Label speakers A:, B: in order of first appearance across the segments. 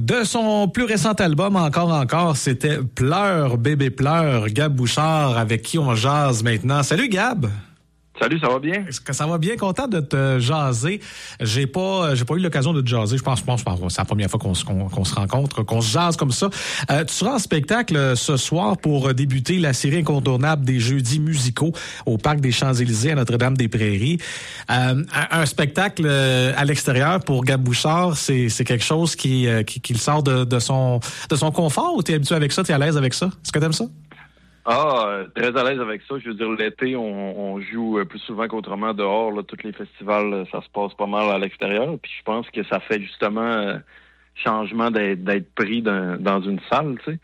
A: De son plus récent album, encore, c'était Pleure, bébé pleure, Gab Bouchard, avec qui on jase maintenant. Salut Gab!
B: Salut, ça va bien?
A: Est-ce que ça va bien? Content de te jaser. J'ai pas eu l'occasion de te jaser. Je pense que c'est la première fois qu'on se rencontre, qu'on se jase comme ça. Tu seras en spectacle ce soir pour débuter la série incontournable des jeudis musicaux au Parc des Champs-Élysées à Notre-Dame-des-Prairies. Un spectacle à l'extérieur pour Gab Bouchard, c'est quelque chose qui le sort de son confort, ou t'es habitué avec ça, t'es à l'aise avec ça? Est-ce que t'aimes ça?
B: Très à l'aise avec ça. Je veux dire, l'été, on joue plus souvent qu'autrement dehors. Là, tous les festivals, ça se passe pas mal à l'extérieur. Puis je pense que ça fait justement changement d'être pris dans une salle, tu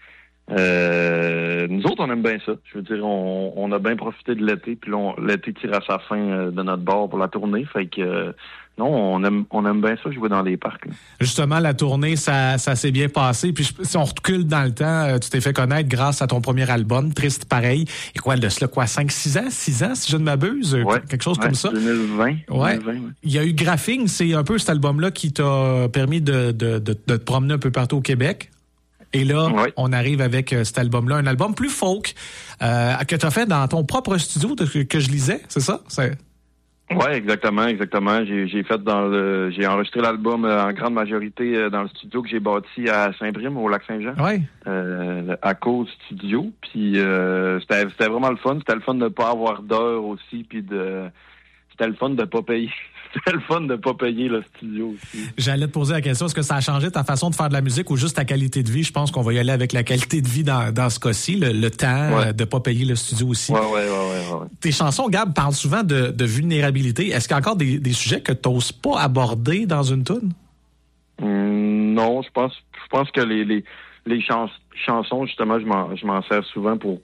B: sais. Nous autres, on aime bien ça. Je veux dire, on a bien profité de l'été. Puis là, l'été tire à sa fin de notre bord pour la tournée. Fait que non, on aime bien ça, jouer dans les parcs. Là.
A: Justement, la tournée, ça s'est bien passé. Puis si on recule dans le temps, tu t'es fait connaître grâce à ton premier album, Triste Pareil. Et quoi, de cela, 6 ans, si je ne m'abuse?
B: Ouais,
A: quelque chose comme ça?
B: 2020.
A: Ouais. Il y a eu Graphing, c'est un peu cet album-là qui t'a permis de te promener un peu partout au Québec. Et là, on arrive avec cet album-là, un album plus folk que tu as fait dans ton propre studio que je lisais, c'est ça?
B: Ouais, exactement. J'ai enregistré l'album en grande majorité dans le studio que j'ai bâti à Saint-Prime, au Lac-Saint-Jean.
A: Ouais.
B: À Cause Studio. Puis c'était vraiment le fun. C'était le fun de pas avoir d'heures aussi, puis c'était le fun de pas payer. C'était le fun de pas payer le studio aussi.
A: J'allais te poser la question, est-ce que ça a changé ta façon de faire de la musique ou juste ta qualité de vie? Je pense qu'on va y aller avec la qualité de vie dans ce cas-ci, le temps de pas payer le studio aussi.
B: Ouais.
A: Tes chansons, Gab, parlent souvent de vulnérabilité. Est-ce qu'il y a encore des sujets que tu n'oses pas aborder dans une toune?
B: Non, je pense que les chansons, justement, je m'en sers souvent pour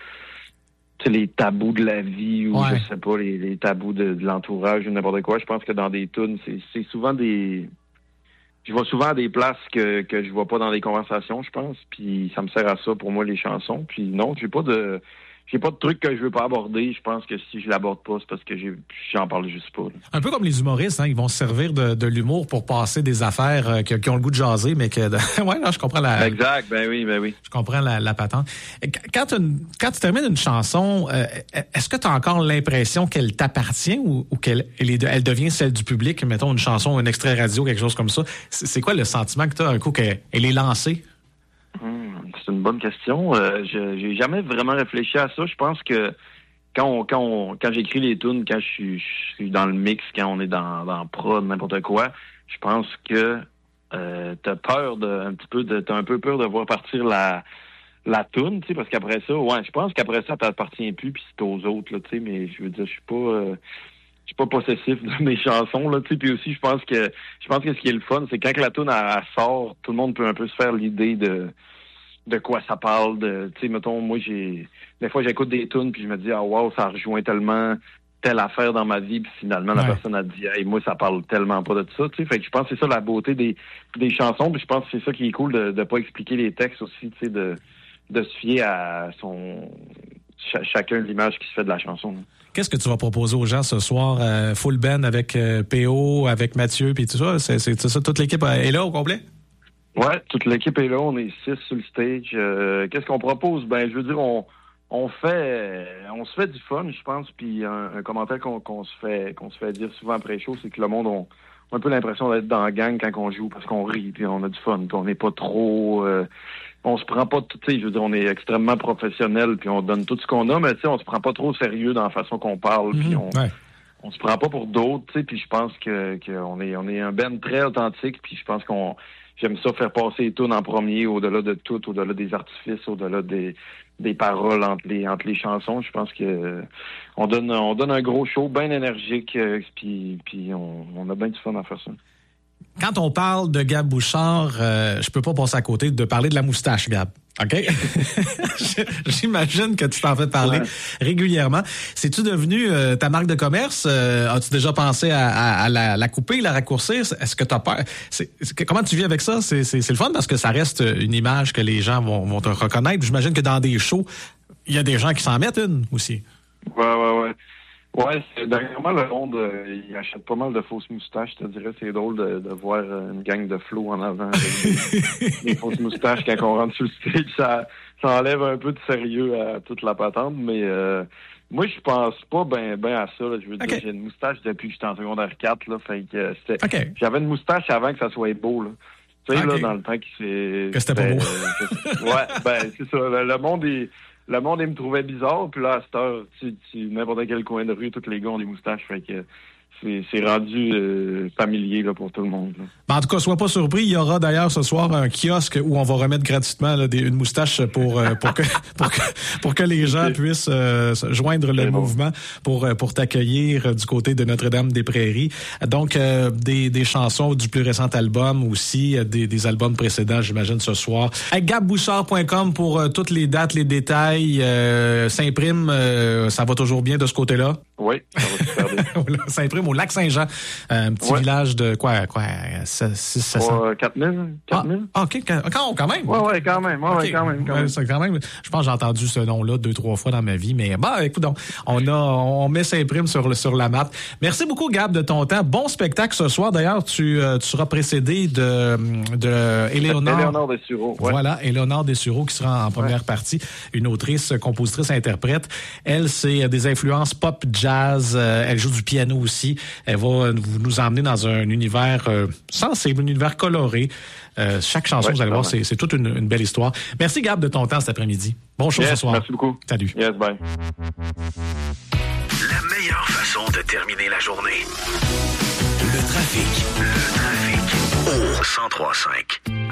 B: les tabous de la vie ou je sais pas, les tabous de l'entourage ou n'importe quoi. Je pense que dans des tunes, c'est souvent je vais souvent à des places que je vois pas dans les conversations, je pense, puis ça me sert à ça pour moi, les chansons. Puis non, j'ai pas de trucs que je veux pas aborder. Je pense que si je l'aborde pas, c'est parce que j'en parle juste pas. Là.
A: Un peu comme les humoristes, ils vont se servir de l'humour pour passer des affaires qui ont le goût de jaser, mais que... ouais, là, je comprends la...
B: Exact, ben oui.
A: Je comprends la patente. Quand tu termines une chanson, est-ce que tu as encore l'impression qu'elle t'appartient ou qu'elle elle devient celle du public? Mettons une chanson, un extrait radio, quelque chose comme ça. C'est quoi le sentiment que tu as un coup qu'elle est lancée?
B: C'est une bonne question. J'ai jamais vraiment réfléchi à ça. Je pense que quand j'écris les tunes, quand je suis dans le mix, quand on est dans prod, n'importe quoi, je pense que t'as peur t'as un peu peur de voir partir la tune, tu sais, parce qu'après ça, je pense qu'après ça t'appartient plus, puis c'est aux autres, là, tu sais. Mais je veux dire, je suis pas possessif de mes chansons, là, tu sais. Puis aussi, je pense que ce qui est le fun, c'est quand la tune elle sort, tout le monde peut un peu se faire l'idée de quoi ça parle, tu sais, mettons, moi, des fois, j'écoute des tunes, puis je me dis, wow, ça rejoint tellement telle affaire dans ma vie, puis finalement, la personne a dit, hey, moi, ça parle tellement pas de ça, tu sais. Fait que je pense que c'est ça la beauté des chansons, puis je pense que c'est ça qui est cool de pas expliquer les textes aussi, tu sais, de se fier à chacun l'image qui se fait de la chanson. Là.
A: Qu'est-ce que tu vas proposer aux gens ce soir? Full band avec PO, avec Mathieu, puis tout ça? C'est ça, toute l'équipe est là au complet?
B: Ouais, toute l'équipe est là. On est 6 sur le stage. Qu'est-ce qu'on propose? Ben, je veux dire, on se fait du fun, je pense. Puis un commentaire qu'on se fait dire souvent après show, c'est que le monde a un peu l'impression d'être dans la gang quand on joue, parce qu'on rit, puis on a du fun. Puis on n'est pas trop... on se prend pas tout, tu sais, je veux dire, on est extrêmement professionnel, puis on donne tout ce qu'on a, mais tu sais, on se prend pas trop au sérieux dans la façon qu'on parle, puis on se prend pas pour d'autres, tu sais, puis je pense qu'on est un band très authentique, puis je pense j'aime ça faire passer les tunes en premier, au-delà de tout, au-delà des artifices, au-delà des paroles entre les chansons. Je pense que on donne un gros show bien énergique, puis on a bien du fun à faire ça.
A: Quand on parle de Gab Bouchard, je peux pas passer à côté de parler de la moustache, Gab. OK? J'imagine que tu t'en fais parler régulièrement. C'est-tu devenu ta marque de commerce? As-tu déjà pensé à la couper, la raccourcir? Est-ce que tu as peur? Comment tu vis avec ça? C'est le fun parce que ça reste une image que les gens vont te reconnaître. J'imagine que dans des shows, il y a des gens qui s'en mettent une aussi.
B: Ouais. Ouais, dernièrement, le monde, il achète pas mal de fausses moustaches. Je te dirais, c'est drôle de voir une gang de flots en avant avec des fausses moustaches quand on rentre sur le stage. Ça enlève un peu de sérieux à toute la patente, mais moi, je pense pas ben à ça. Là. Je veux dire, j'ai une moustache depuis que j'étais en secondaire 4. Là, fait que j'avais une moustache avant que ça soit beau. Là. Tu sais, là, dans le temps
A: que c'était pas beau.
B: Ouais, c'est ça. Le monde, il me trouvait bizarre. Puis là, à cette heure, n'importe quel coin de rue, tous les gars ont des moustaches. Fait que c'est rendu familier là, pour tout le monde.
A: En tout cas, sois pas surpris. Il y aura d'ailleurs ce soir un kiosque où on va remettre gratuitement là, une moustache pour que les gens puissent joindre le mouvement pour t'accueillir du côté de Notre-Dame-des-Prairies. Donc, des chansons du plus récent album aussi, des albums précédents, j'imagine, ce soir. gabbouchard.com pour toutes les dates, les détails. Saint-Prime, ça va toujours bien de ce côté-là?
B: Oui, ça va super bien.
A: Saint-Prime, au Lac-Saint-Jean, un petit village de quoi 600-700?
B: 4000?
A: OK, quand même.
B: Oui, quand même. Quand même.
A: Je pense que j'ai entendu ce nom-là 2-3 fois dans ma vie, mais écoute, on met Saint-Prime sur la map. Merci beaucoup, Gab, de ton temps. Bon spectacle ce soir. D'ailleurs, tu seras précédé de
B: Éléonore Dessureau. Ouais.
A: Voilà, Éléonore Dessureau qui sera en première partie, une autrice, compositrice, interprète. Elle, c'est des influences pop, jazz. Elle joue du piano aussi. Elle va nous emmener dans un univers sensible, un univers coloré. Chaque chanson, vous allez voir, c'est toute une belle histoire. Merci, Gab, de ton temps cet après-midi. Bon show ce soir.
B: Merci beaucoup.
A: Salut.
B: Yes, bye.
C: La meilleure façon de terminer la journée. Le trafic. Au 103.5.